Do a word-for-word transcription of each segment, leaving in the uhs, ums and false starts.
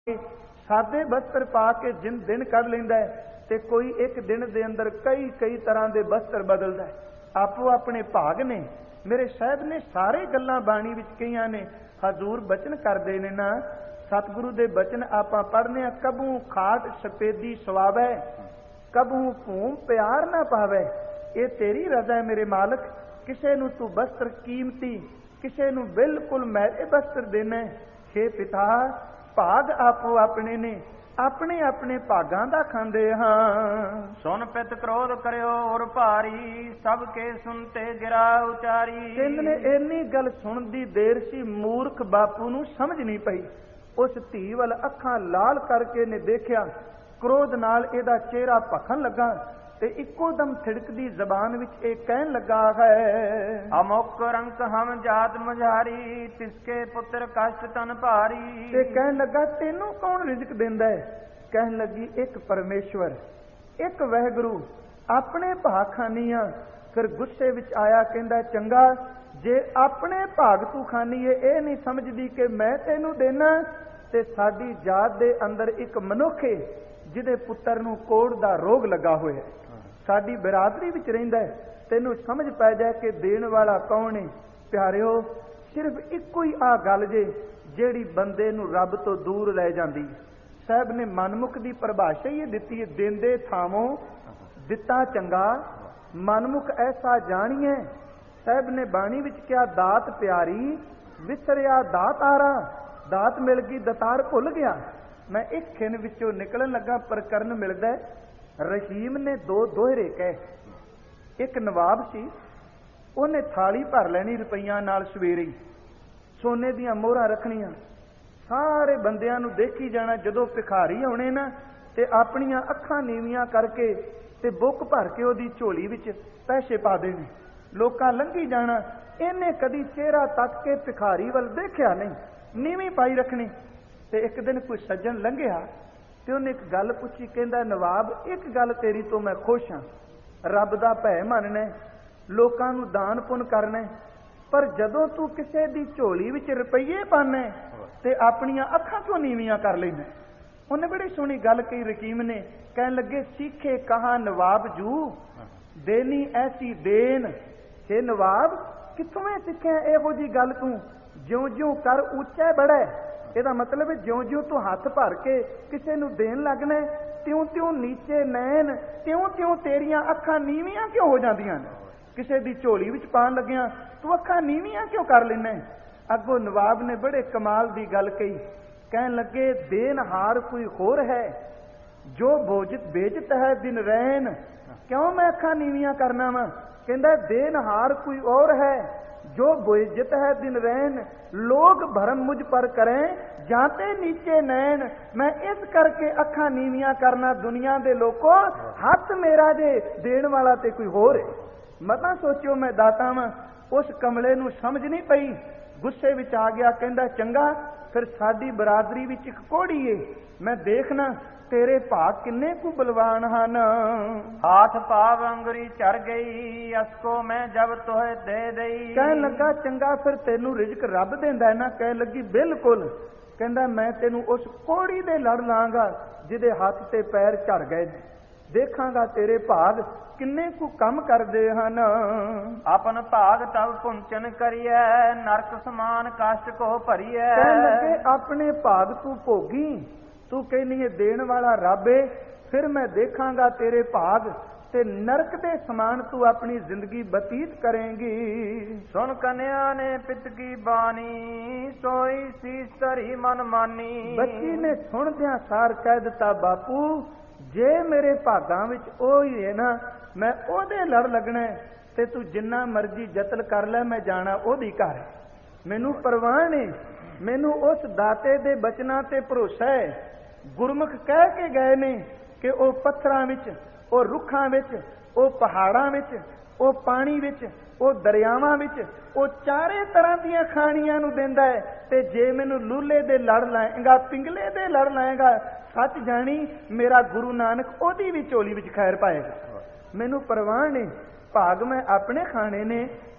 सादे बस्तर पा के जिन दिन कढ़ लेंदा है ते कोई एक दिन दे अंदर कई कई तरह के बस्तर बदलदा है। आपो अपने भाग ने। मेरे साहब ने सारे गल्लां बाणी विच कईयां ने हजूर बचन करदे ने ना, सतगुरु दे बचन आपां पढ़ने आ, कबू खाट सफेदी सवावै कबू भूम प्यार ना पावै। ये तेरी रजा है मेरे मालक। किसे नू तू बस्तर कीमती, किसे नू बिल्कुल मैले बस्तर देना। हे पिता, भाग आपो अपने ने, अपने अपने भागां दा खांदे हां। सुन पित क्रोध करियो और भारी, सबके सुनते गिरा उचारी। कहंदे ने इन्नी गल सुन दी देर सी, मूर्ख बापू नू समझ नहीं पई। उस धी वल अखां लाल करके ने देखिया, क्रोध नाल इहदा चेहरा भखन लगा ते इक्को दम थिड़कदी जबान विच एक कहन लगा है, अमुक रंक हम जात मझारी, तिसके पुत्र कष्ट तन भारी। ते कहन लगा तेनू कौन रिजक देंदा है? कहन लगी एक परमेश्वर, एक वाहिगुरू, अपने भाग खानी आ। फिर गुस्से विच आया, कहंदा चंगा जे अपने भाग तू खानी है, ये नहीं समझदी कि मैं तेनू देना। ते साडी जात दे अंदर एक मनुख है जिहदे पुत्तर नू कोड़ दा रोग लगा होया है, साडी बिरादरी विच रहिंदा है, तेनू समझ पै जाए कि देण वाला कौन है। प्यारिओ, सिर्फ इक्को ही आ गल जे जिहड़ी बंदे नू रब तो दूर लै जांदी है। साहब ने मनमुख दी परिभाषा ही दित्ती है, देंदे थावों दिता चंगा, मनमुख ऐसा जानिए। साहब ने बाणी विच कहा, दात प्यारी विसरिया दातारा। दात मिल गई, दतार भुल गया। मैं एक खिन विचों निकलन लगा, प्रकरण मिलदा है, रहीम ने दो दोहरे कहे। एक नवाब सी, उन्हें थाली भर लैनी रुपईयां नाल, सवेरे सोने दियां मोहरां रखणियां, सारे बंदियां नू देखी जाना। जदों भिखारी आउणे ना ते अपणियां अखां नीवियां करके ते बुक भर के ओदी झोली विच पैसे पा देने, लोकां लंघी जाना। इन्हें कदी चेहरा तक के भिखारी वल देखिया नहीं, नीवी पाई रखनी। ते एक दिन कोई सज्जन लंघिया ते उन्हें एक गल पूछी, कहंदा नवाब एक गल तेरी तो मैं खुश हाँ, रब दा भै मनना, लोकां नू दान पुन करना, पर जदों तू किसे दी झोली विच रुपये पाना ते अपनियां अखां क्यों नीवियां कर लैना? उन्हें बड़ी सोहनी गल कही रकीम ने। कहन लगे, सीखे कहा नवाब जू, देनी ऐसी देन। हे नवाब, कित्थों मैं सीखिया इहो जी गल तू? ज्यों ज्यों कर ऊंचा बढ़े, ਇਹਦਾ मतलब है ज्यों ज्यों तू हथ भर के किसी नू देन लगना, त्यों त्यों नीचे नैन, त्यों त्यों तेरियां अखां नीवियां क्यों हो जांदियां ने? किसी दी झोली विच पान लग्या तू अखां नीवियां क्यों कर लेना? अगों नवाब ने बड़े कमाल दी गल कही, कहन लगे, देनहार कोई होर है, जो भोजत बेजत है दिन रैन। क्यों मैं अखां नीवियां करना वा? कहंदा देनहार कोई और है, जो बेइज्जत है दिन रैन। लोग भरम मुझ पर करें, जाते नीचे नैन। मैं इस करके अखां नीवियां करना, दुनिया दे लोगों हथ मेरा जे, देण वाला ते कोई होर है। मता सोचो मैं दाता वां। उस कमले नू समझ नहीं पई, गुस्से विच आ गया, कहंदा चंगा फिर साडी बरादरी विच इक कोड़ी है, मैं देखना तेरे भाग किन्ने कु बलवान हन। हाथ पाव अंगुरी चढ़ गई, असको मैं जब तोहे दे दई। कहन लगा चंगा फिर तेनू रिजक रब देंदा है ना? कह लगी बिल्कुल। कहंदा मैं तेनू उस कोड़ी दे लड़ लांगा जिहदे हाथ ते पैर झड़ गए, देखांगा तेरे भाग किन्ने कु कम करदे हन। अपन भाग तब पुंचन करिए, नरक समान कष्ट को भरिए। कहन लगे अपने भाग तू भोगी, तू कहनी है देण वाला रब है, फिर मैं देखांगा तेरे भाग ते नरक दे समान तू अपनी जिंदगी बतीत करेंगी। सुन कन्या ने पित की बानी, सोई शीस धरी मन मानी। बच्ची ने सुनदियां सार कह दिता, बापू जे मेरे भागां विच ओ ही है ना, मैं ओदे लड़ लगना ते तू जिन्ना मर्जी जतन कर ले, मैं जाना ओदी घर। मैनू परवाह नहीं, मैनू उस दाते दे बचनां ते भरोसा है। गुरमुख कह के गए ने कि ओ पत्थरां विच, ओ रुखां विच, ओ पहाड़ां विच, ओ पानी विच, ओ दरियावां विच, ओ चारे तरह दियां खाणियां नू देंदा है। ते जे मैनू लूले दे लड़ लाएगा, पिंगले दे लड़ लाएगा, सच जानी मेरा गुरु नानक ओदी भी झोली विच खैर पाएगा। मैनू परवाह नहीं, भाग मैं अपने खाने ने,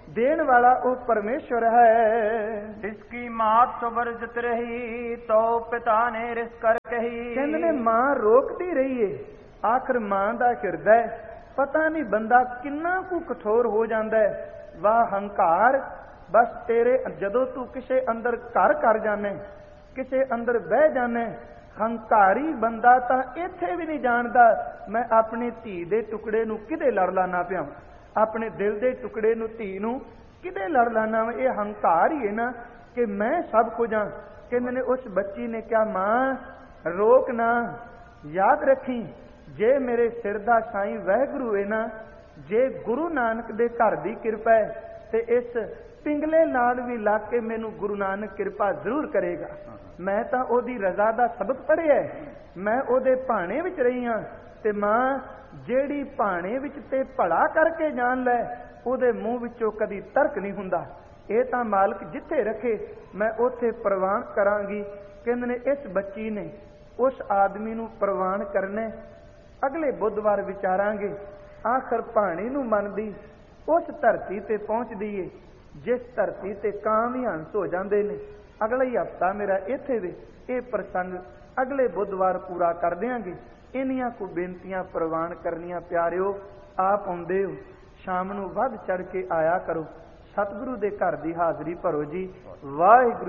ਦੇਣ ਵਾਲਾ ਉਹ ਪਰਮੇਸ਼ਵਰ ਹੈ। जिसकी मात सो वर्जित रही तो पिता ने रिस कर कही। ਕਹਿੰਦੇ ਨੇ ਮਾਂ ਰੋਕਦੀ ਰਹੀ ਏ, ਆਖਰ ਮਾਂ ਦਾ ਹਿਰਦਾ ਪਤਾ ਨਹੀਂ ਬੰਦਾ ਕਿੰਨਾ ਕੁ ਕਠੋਰ ਹੋ ਜਾਂਦਾ ਹੈ। ਵਾਹ ਹੰਕਾਰ, ਬਸ ਤੇਰੇ ਜਦੋਂ ਤੂੰ ਕਿਸੇ ਅੰਦਰ ਘਰ ਕਰ ਜਾਣੇ, ਕਿਸੇ ਅੰਦਰ ਬਹਿ ਜਾਣੇ, ਹੰਕਾਰੀ ਬੰਦਾ ਤਾਂ ਇੱਥੇ ਵੀ ਨਹੀਂ ਜਾਣਦਾ ਮੈਂ ਆਪਣੇ ਧੀ ਦੇ ਟੁਕੜੇ ਨੂੰ ਕਿਹਦੇ ਲੜ ਲਾਣਾ ਪਿਆ, ਆਪਣੇ ਦਿਲ ਦੇ ਟੁਕੜੇ ਨੂੰ ਧੀ ਨੂੰ ਕਿਹਦੇ ਲੜ ਲਾਣਾ। ਇਹ ਹੰਕਾਰ ਹੀ ਹੈ ਨਾ ਕਿ ਮੈਂ ਸਭ ਕੁਝ ਹਾਂ। ਕਹਿੰਦੇ ਨੇ ਉਸ ਬੱਚੀ ਨੇ ਕਿਹਾ ਮਾਂ ਰੋਕ ਨਾ, ਯਾਦ ਰੱਖੀ ਜੇ ਮੇਰੇ ਸਿਰ ਦਾ ਸਾਈਂ ਵਾਹਿਗੁਰੂ ਹੈ ਨਾ, ਜੇ ਗੁਰੂ ਨਾਨਕ ਦੇ ਘਰ ਦੀ ਕਿਰਪਾ ਹੈ ਤੇ ਇਸ ਪਿੰਗਲੇ ਨਾਲ ਵੀ ਲਾ ਕੇ ਮੈਨੂੰ ਗੁਰੂ ਨਾਨਕ ਕਿਰਪਾ ਜ਼ਰੂਰ ਕਰੇਗਾ। ਮੈਂ ਤਾਂ ਉਹਦੀ ਰਜ਼ਾ ਦਾ ਸਬਕ ਪੜ੍ਹਿਆ, ਮੈਂ ਉਹਦੇ ਭਾਣੇ ਵਿੱਚ ਰਹੀ ਹਾਂ। ਤੇ ਮਾਂ ਜਿਹੜੀ ਭਾਣੇ ਵਿੱਚ ਤੇ ਭਲਾ ਕਰਕੇ ਜਾਣ ਲੈ ਉਹਦੇ ਮੂੰਹ ਵਿੱਚੋਂ ਕਦੀ ਤਰਕ ਨਹੀਂ ਹੁੰਦਾ। ਇਹ ਤਾਂ ਮਾਲਕ ਜਿੱਥੇ ਰੱਖੇ ਮੈਂ ਉੱਥੇ ਪ੍ਰਵਾਨ ਕਰਾਂਗੀ। ਕਹਿੰਦੇ ਨੇ ਇਸ ਬੱਚੀ ਨੇ ਉਸ ਆਦਮੀ ਨੂੰ ਪ੍ਰਵਾਨ ਕਰਨੇ, ਅਗਲੇ ਬੁੱਧਵਾਰ ਵਿਚਾਰਾਂਗੇ। ਆਖਰ ਭਾਣੇ ਨੂੰ ਮੰਨਦੀ ਉਸ ਧਰਤੀ ਤੇ ਪਹੁੰਚਦੀ ਏ ਜਿਸ ਧਰਤੀ ਤੇ ਕਾਂ ਵੀ ਹੰਸ ਹੋ ਜਾਂਦੇ ਨੇ। ਅਗਲਾ ਹੀ ਹਫਤਾ ਮੇਰਾ ਇੱਥੇ ਦੇ ਇਹ ਪ੍ਰਸੰਗ ਅਗਲੇ ਬੁੱਧਵਾਰ ਪੂਰਾ ਕਰ ਦਿਆਂਗੇ। ਇੰਨੀਆਂ ਕੁ ਬੇਨਤੀਆਂ ਪ੍ਰਵਾਨ ਕਰਨੀਆਂ ਪਿਆਰਿਓ। ਆਪ ਆਉਂਦੇ ਹੋ ਸ਼ਾਮ ਨੂੰ ਵੱਧ ਚੜ ਕੇ ਆਇਆ ਕਰੋ, ਸਤਿਗੁਰੂ ਦੇ ਘਰ ਦੀ ਹਾਜ਼ਰੀ ਭਰੋ ਜੀ। ਵਾਹਿਗੁਰੂ।